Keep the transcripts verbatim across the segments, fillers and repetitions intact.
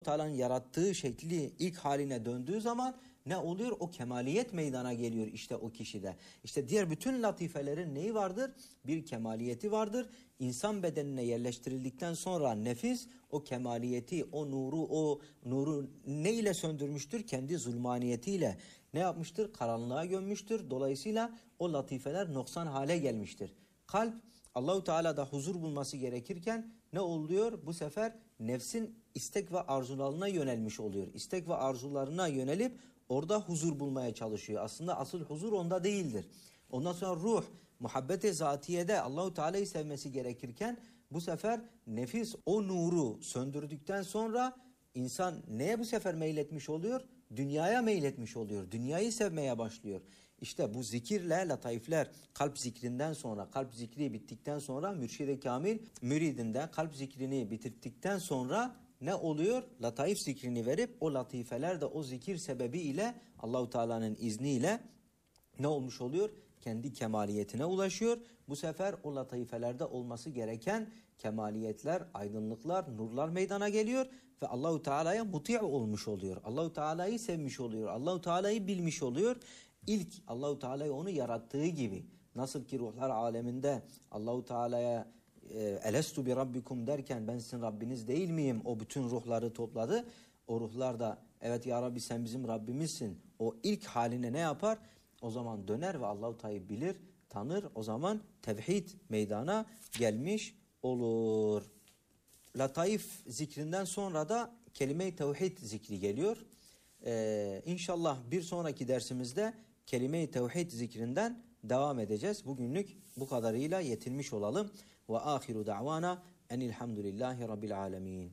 Teala'nın yarattığı şekli ilk haline döndüğü zaman ne oluyor? O kemaliyet meydana geliyor işte o kişide. İşte diğer bütün latifelerin neyi vardır? Bir kemaliyeti vardır. İnsan bedenine yerleştirildikten sonra nefis o kemaliyeti, o nuru, o nuru ne ile söndürmüştür? Kendi zulmaniyetiyle ne yapmıştır? Karanlığa gömmüştür. Dolayısıyla o latifeler noksan hale gelmiştir. Kalp Allahu Teala'da huzur bulması gerekirken ne oluyor? Bu sefer nefsin istek ve arzularına yönelmiş oluyor. İstek ve arzularına yönelip orada huzur bulmaya çalışıyor. Aslında asıl huzur onda değildir. Ondan sonra ruh, muhabbet-i zatiyede Allahu Teala'yı sevmesi gerekirken bu sefer nefis o nuru söndürdükten sonra insan neye bu sefer meyletmiş oluyor? Dünyaya meyletmiş oluyor. Dünyayı sevmeye başlıyor. İşte bu zikirle lataifler kalp zikrinden sonra, kalp zikri bittikten sonra mürşid-i kamil müridinde kalp zikrini bitirdikten sonra ne oluyor? Lataif zikrini verip o latifeler de o zikir sebebiyle Allahu Teala'nın izniyle ne olmuş oluyor? Kendi kemaliyetine ulaşıyor. Bu sefer o latifelerde olması gereken kemaliyetler, aydınlıklar, nurlar meydana geliyor ve Allahu Teala'ya muti' olmuş oluyor. Allahu Teala'yı sevmiş oluyor. Allahu Teala'yı bilmiş oluyor. İlk Allahu Teala'yı onu yarattığı gibi nasıl ki ruhlar aleminde Allahu Teala'ya elestu bi rabbikum derken ben sizin Rabbiniz değil miyim? O bütün ruhları topladı. O ruhlar da evet ya Rabbi sen bizim Rabbimizsin. O ilk haline ne yapar? O zaman döner ve Allahu Teala'yı bilir, tanır. O zaman tevhid meydana gelmiş olur. Lataif zikrinden sonra da kelime-i tevhid zikri geliyor. Ee, İnşallah bir sonraki dersimizde kelime-i tevhid zikrinden devam edeceğiz. Bugünlük bu kadarıyla yetinmiş olalım. Ve ahiru da'vana enilhamdülillahi rabbil alemin.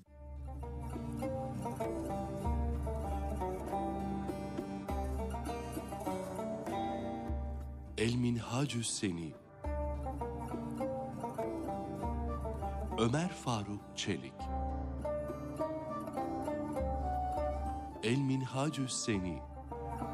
El Minhacü's Seni Ömer Faruk Çelik El Minhacü's Seni